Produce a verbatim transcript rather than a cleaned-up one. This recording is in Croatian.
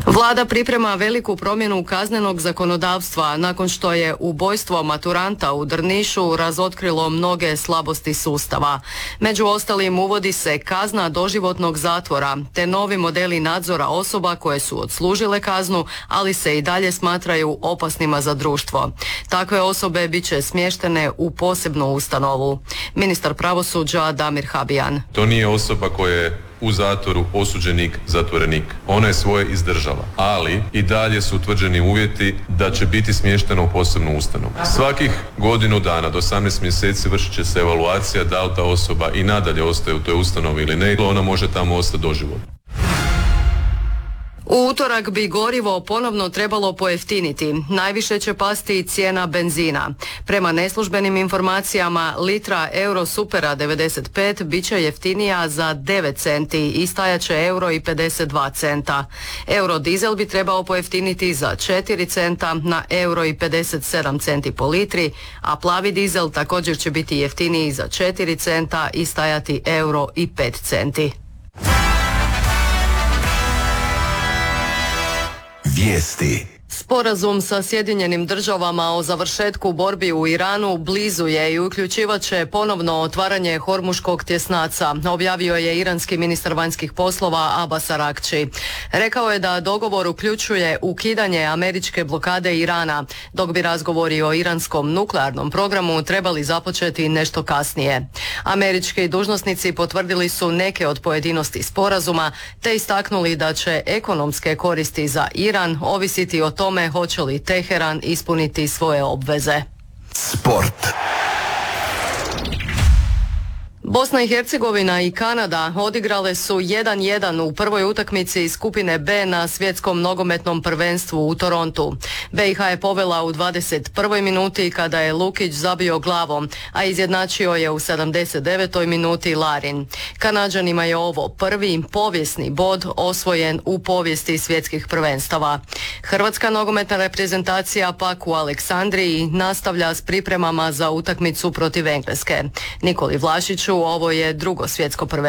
Vlada priprema veliku promjenu kaznenog zakonodavstva nakon što je ubojstvo maturanta u Drnišu razotkrilo mnoge slabosti sustava. Među ostalim uvodi se kazna doživotnog zatvora te novi modeli nadzora osoba koje su odslužile kaznu, ali se i dalje smatraju opasnima za društvo. Takve osobe bit će smještene u posebnu ustanovu. Ministar pravosuđa Damir Habijan. To nije osoba koja je u zatvoru osuđenik, zatvorenik. Ona je svoje izdržala, ali i dalje su utvrđeni uvjeti da će biti smještena u posebnu ustanovu. Svakih godinu dana do osamnaest mjeseci vršit će se evaluacija da li ta osoba i nadalje ostaje u toj ustanovi ili ne, ona može tamo ostati doživotno. U utorak bi gorivo ponovno trebalo pojeftiniti. Najviše će pasti cijena benzina. Prema neslužbenim informacijama litra Eurosupera devedeset pet bit će jeftinija za devet centi i stajat će euro i pedeset dva centa. Eurodizel bi trebao pojeftiniti za četiri centa na euro i pedeset sedam centi po litri, a plavi dizel također će biti jeftiniji za četiri centa i stajati euro i pet centi. Vijesti. Sporazum sa Sjedinjenim državama o završetku borbi u Iranu blizu je i uključivat će ponovno otvaranje Hormuškog tjesnaca, objavio je iranski ministar vanjskih poslova Abbas Araghči. Rekao je da dogovor uključuje ukidanje američke blokade Irana, dok bi razgovori o iranskom nuklearnom programu trebali započeti nešto kasnije. Američki dužnosnici potvrdili su neke od pojedinosti sporazuma, te istaknuli da će ekonomske koristi za Iran ovisiti o tome hoće li Teheran ispuniti svoje obveze. Sport. Bosna i Hercegovina i Kanada odigrale su jedan jedan u prvoj utakmici iz skupine B na svjetskom nogometnom prvenstvu u Torontu. B i H je povela u dvadeset prvoj minuti kada je Lukić zabio glavom, a izjednačio je u sedamdeset devetoj minuti Larin. Kanađanima je ovo prvi povijesni bod osvojen u povijesti svjetskih prvenstava. Hrvatska nogometna reprezentacija pak u Aleksandriji nastavlja s pripremama za utakmicu protiv Engleske. Nikoli Vlašiću ovo je drugo svjetsko prvenstvo